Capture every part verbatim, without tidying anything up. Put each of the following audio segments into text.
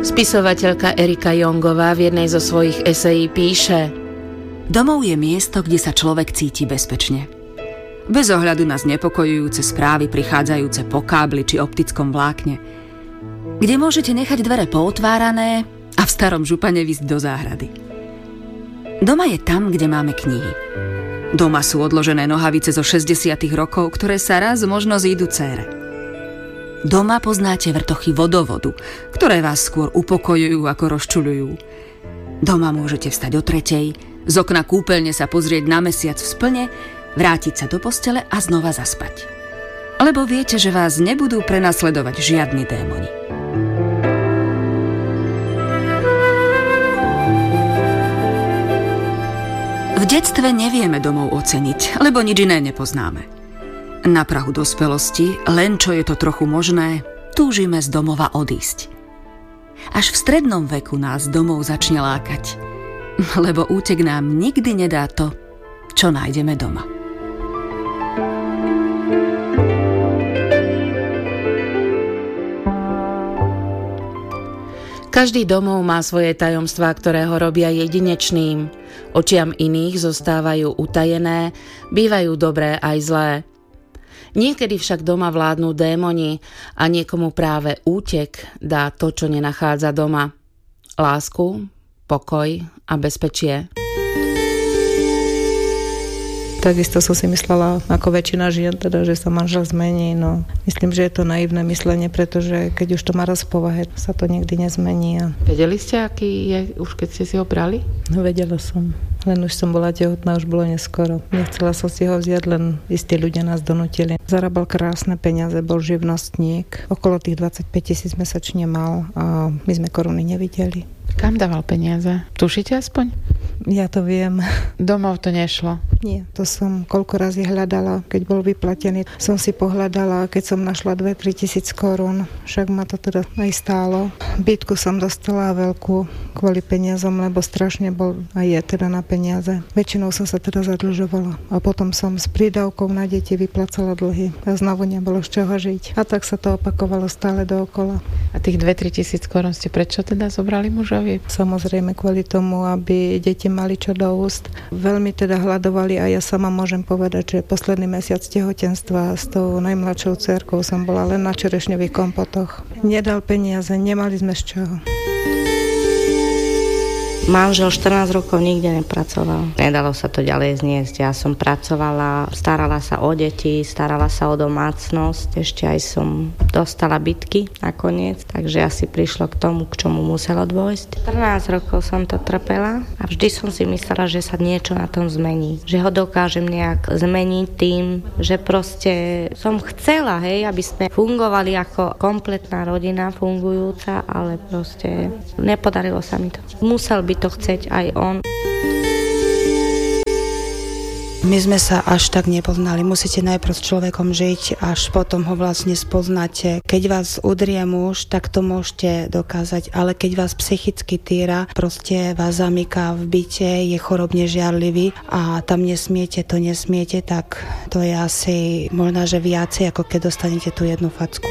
Spisovateľka Erika Jongová v jednej zo svojich esejí píše: Domov je miesto, kde sa človek cíti bezpečne. Bez ohľadu na znepokojujúce správy prichádzajúce po kábli či optickom vlákne. Kde môžete nechať dvere pootvárané a v starom župane výsť do záhrady. Doma je tam, kde máme knihy. Doma sú odložené nohavice zo šesťdesiatych rokov, ktoré sa raz možno zídu cére. Doma poznáte vrtochy vodovodu, ktoré vás skôr upokojujú ako rozčuľujú. Doma môžete vstať o tretej, z okna kúpeľne sa pozrieť na mesiac v splne, vrátiť sa do postele a znova zaspať. Lebo viete, že vás nebudú prenasledovať žiadni démoni. V detstve nevieme domov oceniť, lebo nič iné nepoznáme. Na prahu dospelosti, len čo je to trochu možné, túžime z domova odísť. Až v strednom veku nás domov začne lákať, lebo útek nám nikdy nedá to, čo nájdeme doma. Každý domov má svoje tajomstvá, ktoré ho robia jedinečným. Očiam iných zostávajú utajené, bývajú dobré aj zlé. Niekedy však doma vládnu démoni a niekomu práve útek dá to, čo nenachádza doma. Lásku, pokoj a bezpečie. Takisto som si myslela, ako väčšina žien, teda, že sa manžel zmení. No, myslím, že je to naivné myslenie, pretože keď už to má raz v povahe, sa to nikdy nezmení. A... Vedeli ste, aký je, už keď ste si ho brali? No, vedela som. Len už som bola tehotná, už bolo neskoro. Nechcela som si ho vziať, len istí ľudia nás donútili. Zarábal krásne peniaze, bol živnostník. Okolo tých dvadsaťpäť tisíc mesačne mal a my sme koruny nevideli. Kam dával peniaze? Tušíte aspoň? Ja to viem. Domov to nešlo? Nie, to som koľko razy hľadala, keď bol vyplatený. Som si pohľadala, keď som našla dve tri tisíc korún, však ma to teda aj stálo. Bytku som dostala veľkú kvôli peniazom, lebo strašne bol a je teda na peniaze. Väčšinou som sa teda zadlžovala a potom som s prídavkou na deti vyplacala dlhy a znovu nebolo z čoho žiť. A tak sa to opakovalo stále dookola. A tých dve tri tisíc korún ste prečo teda zobrali mužovi? Samozrejme kvôli tomu, aby deti mali čo do úst. Veľmi teda hľadovali a ja sama môžem povedať, že posledný mesiac tehotenstva s tou najmladšou dcérkou som bola len na čerešňových kompotoch. Nedal peniaze, nemali sme z čoho. Manžel štrnásť rokov nikde nepracoval. Nedalo sa to ďalej zniesť. Ja som pracovala, starala sa o deti, starala sa o domácnosť. Ešte aj som dostala bytky nakoniec, takže asi prišlo k tomu, k čomu muselo dôjsť. štrnásť rokov som to trpela a vždy som si myslela, že sa niečo na tom zmení. Že ho dokážem nejak zmeniť tým, že proste som chcela, hej, aby sme fungovali ako kompletná rodina fungujúca, ale proste nepodarilo sa mi to. Musel byť to chceť aj on. My sme sa až tak nepoznali. Musíte najprv s človekom žiť, až potom ho vlastne spoznáte. Keď vás udrie muž, tak to môžete dokázať, ale keď vás psychicky týra, proste vás zamyká v byte, je chorobne žiarlivý a tam nesmiete, to nesmiete, tak to je asi možno, že viacej, ako keď dostanete tú jednu facku.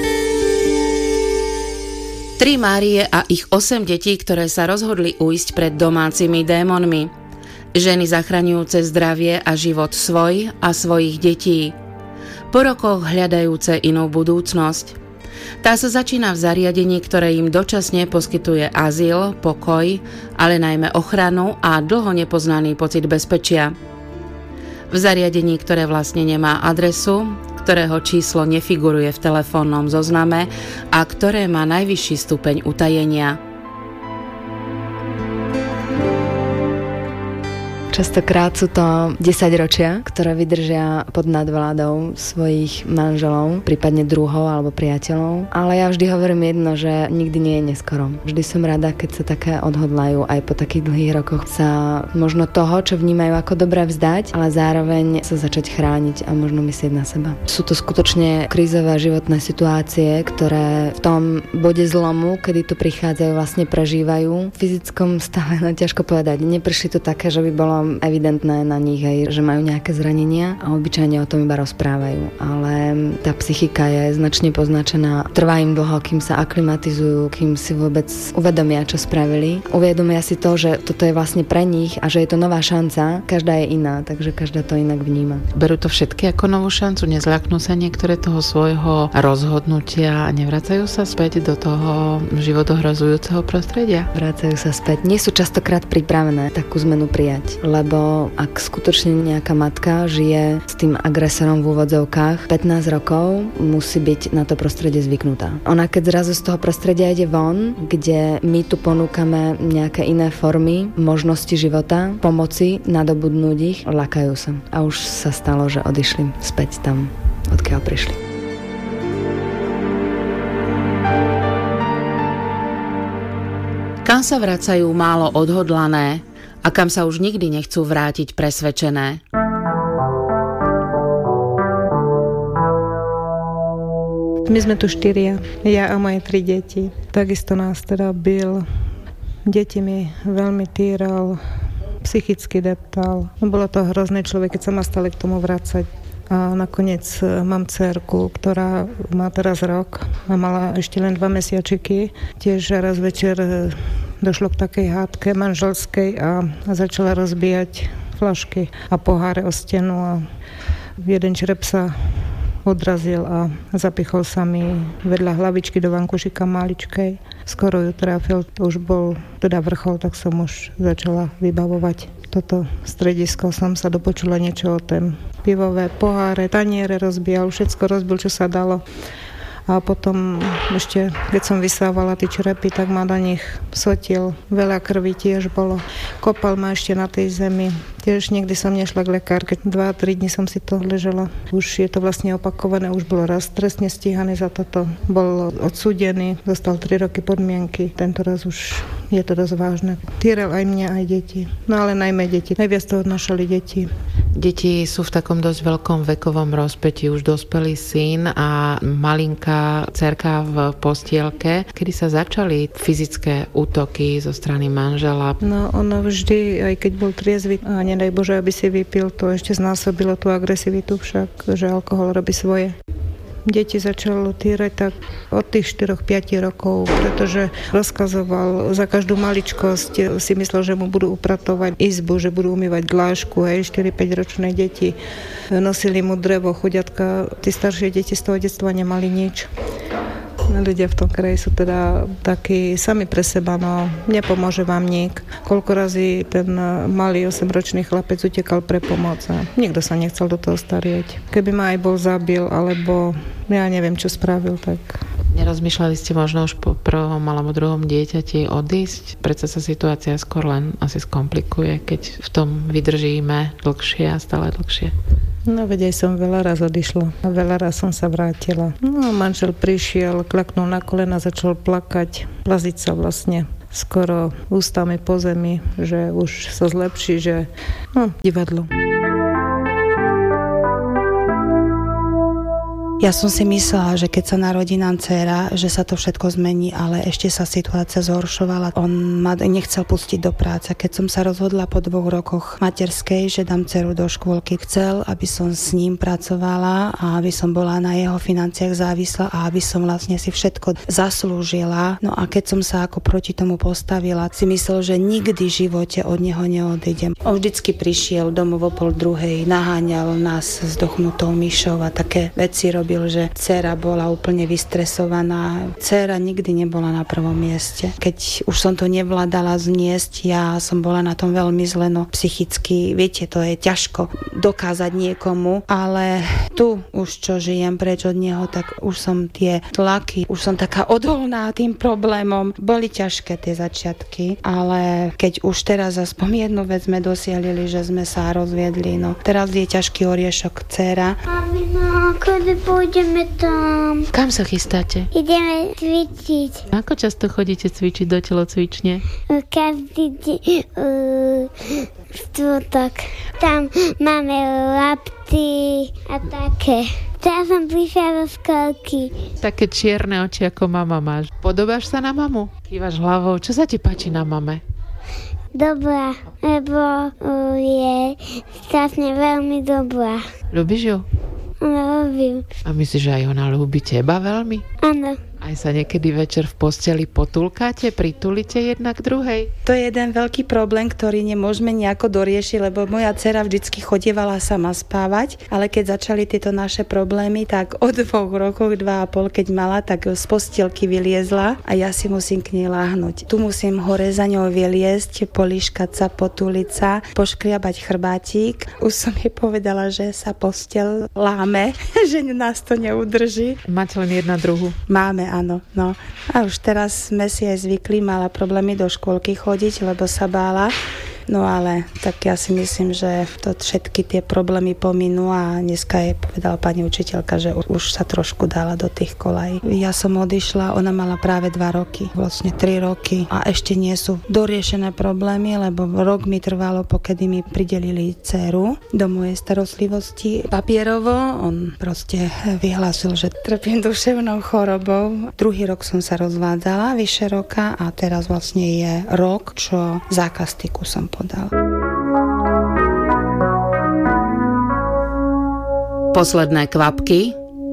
Tri Márie a ich osem detí, ktoré sa rozhodli ujsť pred domácimi démonmi. Ženy zachraňujúce zdravie a život svoj a svojich detí. Po rokoch hľadajúce inú budúcnosť. Tá sa začína v zariadení, ktoré im dočasne poskytuje azyl, pokoj, ale najmä ochranu a dlho nepoznaný pocit bezpečia. V zariadení, ktoré vlastne nemá adresu, ktorého číslo nefiguruje v telefónnom zozname a ktoré má najvyšší stupeň utajenia. Častokrát sú to desaťročia, ktoré vydržia pod nadvládou svojich manželov, prípadne druhov alebo priateľov. Ale ja vždy hovorím jedno, že nikdy nie je neskoro. Vždy som rada, keď sa také odhodlajú aj po takých dlhých rokoch sa možno toho, čo vnímajú ako dobré vzdať, ale zároveň sa začať chrániť a možno myslieť na seba. Sú to skutočne krízové životné situácie, ktoré v tom bode zlomu, kedy tu prichádzajú, vlastne prežívajú. V fyzickom stave, no ťažko povedať, neprišli to také, že by bolo evidentné na nich aj, že majú nejaké zranenia a obyčajne o tom iba rozprávajú. Ale tá psychika je značne poznačená. Trvá im dlho, kým sa aklimatizujú, kým si vôbec uvedomia, čo spravili. Uvedomia si to, že toto je vlastne pre nich a že je to nová šanca. Každá je iná, takže každá to inak vníma. Berú to všetky ako novú šancu? Nezľaknú sa niektoré toho svojho rozhodnutia a nevracajú sa späť do toho životohrozujúceho prostredia? Vracajú sa späť. Nie sú častokrát pripravené takú zmenu prijať, lebo ak skutočne nejaká matka žije s tým agresorom v úvodzovkách pätnásť rokov, musí byť na to prostredie zvyknutá. Ona keď zrazu z toho prostredia ide von, kde my tu ponúkame nejaké iné formy, možnosti života, pomoci, nadobudnúť ich, lakajú sa. A už sa stalo, že odišli späť tam, odkiaľ prišli. Kam sa vracajú málo odhodlané a kam sa už nikdy nechcú vrátiť presvedčené. My sme tu štyria, ja a moje tri deti. Takisto nás teda bil. Deti mi veľmi týral, psychicky deptal. Bolo to hrozné, človek, keď sa ma stále k tomu vracať. A nakoniec mám dcerku, ktorá má teraz rok a mala ešte len dva mesiačiky. Tiež raz večer došlo k takej hádke manželskej a začala rozbíjať flašky a poháre o stenu a jeden črep sa odrazil a zapichol sa mi vedľa hlavičky do vankušika maličkej. Skoro ju trafil, to už bol teda vrchol, tak som už začala vybavovať toto stredisko. Som sa dopočula niečo o tém. Pivové poháre, taniere rozbíjal, všetko rozbil, čo sa dalo. A potom ešte, keď som vysávala tie črepy, tak ma na nich sotil. Veľa krvi tiež bolo. Kopal ma ešte na tej zemi. Tiež nikdy som nešla k lekárke. Dva, tri dni som si to ležela. Už je to vlastne opakované. Už bol raz trestne stíhaný za toto. Bol odsúdený, dostal tri roky podmienky. Tento raz už je to dosť vážne. Týral aj mňa, aj deti. No ale najmä deti. Najviac to odnášali deti. Deti sú v takom dosť veľkom vekovom rozpätí. Už dospelý syn a malinká dcerka v postielke. Kedy sa začali fyzické útoky zo strany manžela? No ono vždy, aj keď bol triezvy a nedaj Bože, aby si vypil, to ešte znásobilo tú agresivitu však, že alkohol robí svoje. Deti začalo týrať tak od tých štyri päť rokov, pretože rozkazoval za každú maličkosť, si myslel, že mu budú upratovať izbu, že budú umývať dlášku, hej, štyri päť ročné deti. Nosili mu drevo, chuďatka, tí staršie deti z toho detstva nemali nič. Ľudia v tom kraji sú teda takí sami pre seba, no nepomôže vám nik. Koľko razy ten malý osemročný chlapec utekal pre pomoc a nikto sa nechcel do toho starieť. Keby ma aj bol zabil, alebo ja neviem, čo spravil, tak... Nerozmýšľali ste možno už po prvom alebo druhom dieťati odísť? Predsa sa situácia skôr len asi skomplikuje, keď v tom vydržíme dlhšie a stále dlhšie. No veď aj som veľa raz odišla a veľa raz som sa vrátila. No manžel prišiel, klaknul na kolena, začal plakať, plaziť sa vlastne skoro ústami po zemi, že už sa zlepší, že no, divadlo. Ja som si myslela, že keď sa narodí nám dcéra, že sa to všetko zmení, ale ešte sa situácia zhoršovala. On ma nechcel pustiť do práce. Keď som sa rozhodla po dvoch rokoch materskej, že dám dceru do škôlky, chcel, aby som s ním pracovala a aby som bola na jeho financiách závislá a aby som vlastne si všetko zaslúžila. No a keď som sa ako proti tomu postavila, si myslel, že nikdy v živote od neho neodídem. On vždycky prišiel domov o pol druhej, naháňal nás s dochnutou myšou a také veci robil, že dcéra bola úplne vystresovaná. Dcéra nikdy nebola na prvom mieste. Keď už som to nevládala zniesť, ja som bola na tom veľmi zle, no psychicky, viete, to je ťažko dokázať niekomu, ale tu už čo žijem preč od neho, tak už som tie tlaky, už som taká odolná tým problémom. Boli ťažké tie začiatky, ale keď už teraz aspoň jednu vec sme dosielili, že sme sa rozviedli, no teraz je ťažký oriešok dcéra. Mamina, kedy pôjdeme tam? Kam sa chystáte? Ideme cvičiť. Ako často chodíte cvičiť do telocvične? Každý deň uh, štvrtok. Tam máme lapty a také. Teraz som prišla do školky. Také čierne oči ako mama máš. Podobáš sa na mamu? Kývaš hlavou. Čo sa ti páči na mame? dobrá, lebo uh, je strašne veľmi dobrá. Ľubíš ju? Ľúbim. A myslíš, že aj ona ľúbi teba veľmi? Áno. Aj sa niekedy večer v posteli potulkáte, pritulíte jedna k druhej? To je jeden veľký problém, ktorý nemôžeme nejako doriešiť, lebo moja dcera vždycky chodievala sama spávať, ale keď začali tieto naše problémy, tak od dvoch rokov, dva a pol, keď mala, tak z postielky vyliezla a ja si musím k nej láhnuť. Tu musím hore za ňou vyliezť, políškať sa, potuliť sa, poškriabať chrbátik. Už som jej povedala, že sa posteľ láme, že nás to neudrží. Máte len jedna druhu? Máme, áno. No. A už teraz sme si aj zvykli, mala problémy do škôlky chodiť, lebo sa bála. No ale tak ja si myslím, že to všetky tie problémy pominú a dneska jej povedala pani učiteľka, že už sa trošku dala do tých kolají. Ja som odišla, ona mala práve dva roky, vlastne tri roky a ešte nie sú doriešené problémy, lebo rok mi trvalo, pokedy mi pridelili dceru do mojej starostlivosti papierovo. On proste vyhlásil, že trpím duševnou chorobou. Druhý rok som sa rozvádzala, vyše roka a teraz vlastne je rok, čo zákastiku som podala. Posledné kvapky.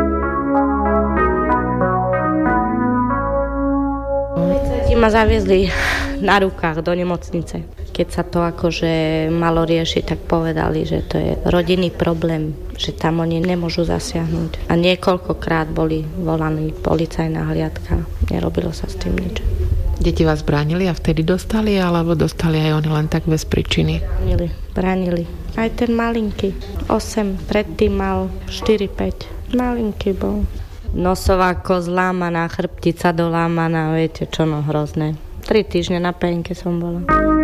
Policajti ma zaviezli na rukách do nemocnice. Keď sa to akože malo riešiť, tak povedali, že to je rodinný problém, že tam oni nemôžu zasiahnuť. A niekoľkokrát boli volaní policajná hliadka. Nerobilo sa s tým nič. Deti vás bránili a vtedy dostali, alebo dostali aj oni len tak bez príčiny? Bránili, bránili. Aj ten malinký. osem, predtým mal štyri päť. Malinký bol. Nosová koz lámaná, chrbtica dolámaná, viete čo, no hrozné. Tri týždne na penke som bola.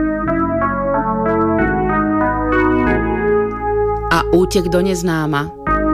A útek do neznáma.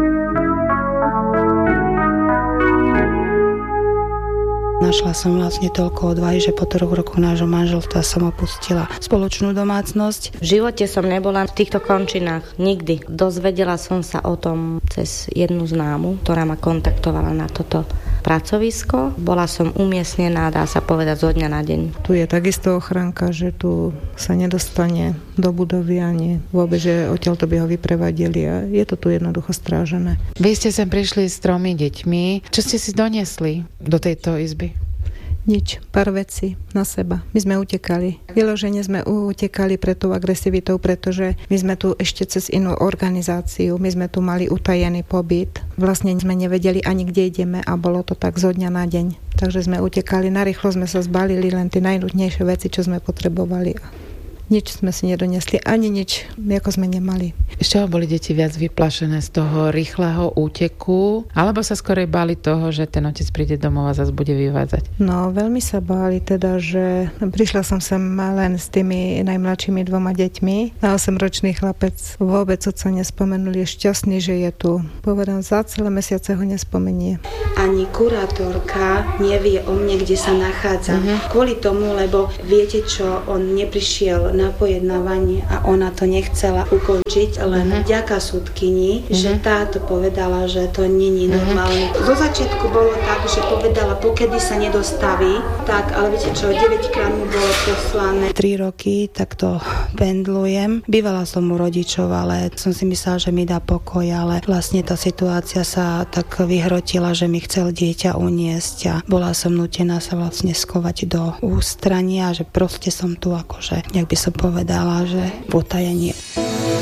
Našla som vlastne toľko odvahy, že po troch rokoch nášho manželstva som opustila spoločnú domácnosť. V živote som nebola v týchto končinách. Nikdy. Dozvedela som sa o tom cez jednu známu, ktorá ma kontaktovala na toto pracovisko. Bola som umiestnená, dá sa povedať, zo dňa na deň. Tu je takisto ochranka, že tu sa nedostane do budovy ani vôbec, že odtiaľto by ho vyprevadili a je to tu jednoducho strážené. Vy ste sem prišli s tromi deťmi. Čo ste si doniesli do tejto izby? Nič, pár vecí na seba. My sme utekali. Vyložene sme utekali pred tou agresivitou, pretože my sme tu ešte cez inú organizáciu, my sme tu mali utajený pobyt. Vlastne sme nevedeli ani kde ideme a bolo to tak zo dňa na deň. Takže sme utekali, narýchlo sme sa zbalili len tie najnutnejšie veci, čo sme potrebovali. Nič sme si nedoniesli, ani nič, ako sme nemali. Z čoho boli deti viac vyplašené? Z toho rýchleho úteku? Alebo sa skorej báli toho, že ten otec príde domov a zase bude vyvádzať? No, veľmi sa báli teda, že prišla som sem len s tými najmladšími dvoma deťmi. A osemročný chlapec vôbec otca nespomenul, je šťastný, že je tu. Povedám, za celé mesiace ho nespomenie. Ani kurátorka nevie o mne, kde sa nachádza. Uh-huh. Kvôli tomu, lebo viete čo, on neprišiel na pojednávanie a ona to nechcela ukončiť, len uh-huh. vďaka súdkyni, uh-huh. že táto povedala, že to není normálne. Uh-huh. Do začiatku bolo tak, že povedala, pokedy sa nedostaví, tak, ale viete čo, deväťkrát mu bolo poslané. tri roky takto pendlujem. Bývala som u rodičov, ale som si myslela, že mi dá pokoj, ale vlastne tá situácia sa tak vyhrotila, že mi chcel dieťa uniesť a bola som nútená sa vlastne skovať do ústrania, že proste som tu akože, jak by som povedala, že v utajení.